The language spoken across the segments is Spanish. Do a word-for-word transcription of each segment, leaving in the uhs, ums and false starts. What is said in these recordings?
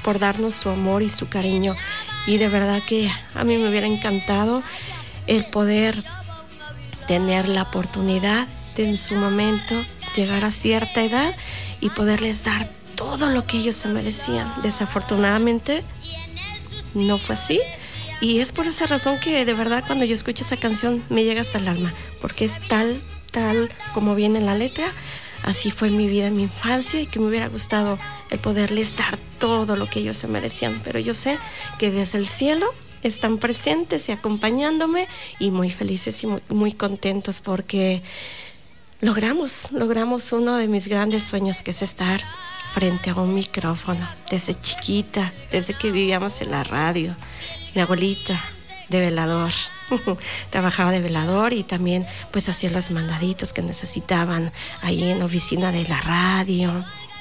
por darnos su amor y su cariño. Y de verdad que a mí me hubiera encantado el poder tener la oportunidad de en su momento llegar a cierta edad y poderles dar todo lo que ellos se merecían. Desafortunadamente no fue así, y es por esa razón que de verdad cuando yo escucho esa canción me llega hasta el alma, porque es tal, tal como viene en la letra. Así fue mi vida en mi infancia, y que me hubiera gustado el poderles dar todo lo que ellos se merecían. Pero yo sé que desde el cielo están presentes y acompañándome, y muy felices y muy, muy contentos, porque logramos, logramos uno de mis grandes sueños, que es estar frente a un micrófono. Desde chiquita, desde que vivíamos en la radio, mi abuelita de velador trabajaba de velador, y también pues hacía los mandaditos que necesitaban ahí en la oficina de la radio.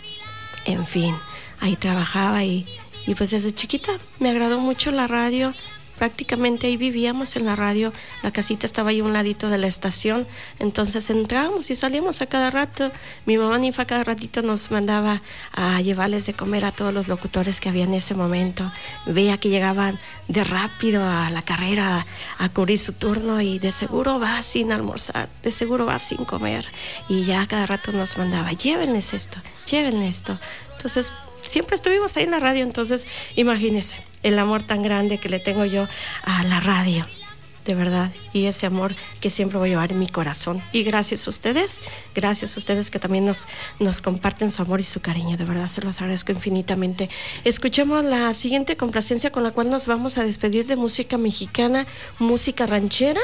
En fin, ahí trabajaba, y, y pues desde chiquita me agradó mucho la radio. Prácticamente ahí vivíamos en la radio, la casita estaba ahí a un ladito de la estación, entonces entrábamos y salíamos a cada rato. Mi mamá Ninfa cada ratito nos mandaba a llevarles de comer a todos los locutores que había en ese momento. Veía que llegaban de rápido a la carrera a, a cubrir su turno, y de seguro va sin almorzar, de seguro va sin comer, y ya cada rato nos mandaba, llévenles esto, llévenles esto. Entonces siempre estuvimos ahí en la radio. Entonces imagínense el amor tan grande que le tengo yo a la radio, de verdad, y ese amor que siempre voy a llevar en mi corazón. Y gracias a ustedes, gracias a ustedes que también nos, nos comparten su amor y su cariño, de verdad se los agradezco infinitamente. Escuchemos la siguiente complacencia, con la cual nos vamos a despedir de música mexicana, música ranchera.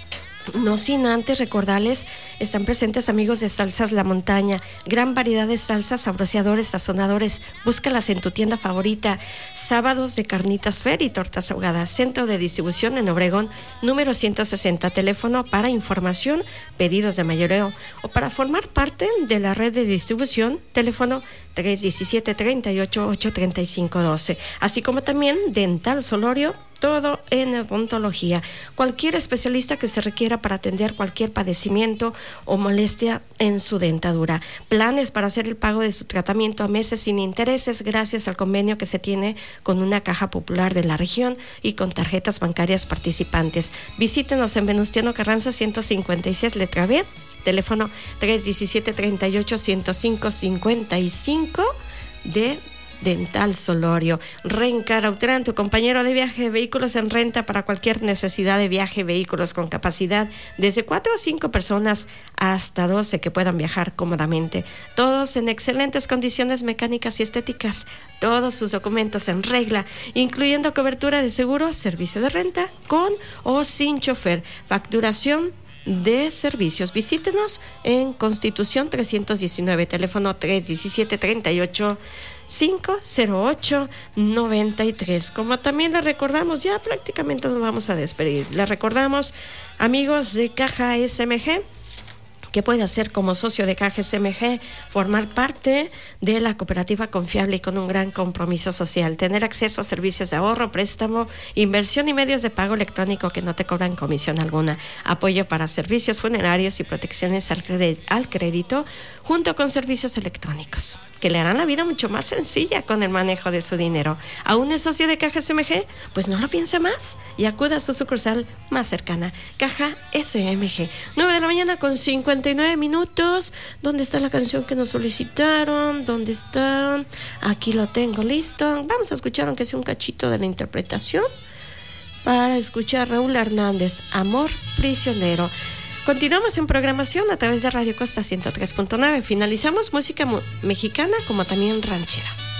No sin antes recordarles, están presentes amigos de Salsas La Montaña, gran variedad de salsas, sabroseadores, sazonadores. Búscalas en tu tienda favorita. Sábados de carnitas fer y tortas ahogadas. Centro de distribución en Obregón, número ciento sesenta. Teléfono para información, pedidos de mayoreo o para formar parte de la red de distribución. Teléfono tres diecisiete, treinta y ocho, ocho treinta y cinco doce. Así como también Dental Solorio, todo en odontología. Cualquier especialista que se requiera para atender cualquier padecimiento o molestia en su dentadura. Planes para hacer el pago de su tratamiento a meses sin intereses, gracias al convenio que se tiene con una caja popular de la región y con tarjetas bancarias participantes. Visítenos en Venustiano Carranza ciento cincuenta y seis, letra B. Teléfono tres diecisiete, treinta y ocho, ciento cinco, cincuenta y cinco de Dental Solorio. Rencar Autran, tu compañero de viaje, vehículos en renta para cualquier necesidad de viaje, vehículos con capacidad desde cuatro o cinco personas hasta doce que puedan viajar cómodamente. Todos en excelentes condiciones mecánicas y estéticas. Todos sus documentos en regla, incluyendo cobertura de seguro, servicio de renta con o sin chofer, facturación de servicios. Visítenos en Constitución trescientos diecinueve, teléfono tres diecisiete, treinta y ocho, cinco cero ocho, noventa y tres. Como también les recordamos, ya prácticamente nos vamos a despedir, les recordamos, amigos de Caja S M G, que puede hacer como socio de Caja S M G, formar parte de la cooperativa confiable y con un gran compromiso social, tener acceso a servicios de ahorro, préstamo, inversión y medios de pago electrónico que no te cobran comisión alguna, apoyo para servicios funerarios y protecciones al, cred- al crédito, junto con servicios electrónicos, que le harán la vida mucho más sencilla con el manejo de su dinero. ¿Aún es socio de Caja S M G? Pues no lo piense más y acuda a su sucursal más cercana. Caja S M G. nueve de la mañana con cincuenta y nueve minutos. ¿Dónde está la canción que nos solicitaron? ¿Dónde está? Aquí lo tengo listo. Vamos a escuchar aunque sea un cachito de la interpretación para escuchar Raúl Hernández, Amor Prisionero. Continuamos en programación a través de Radio Costa ciento tres punto nueve. Finalizamos música mu- mexicana como también ranchera.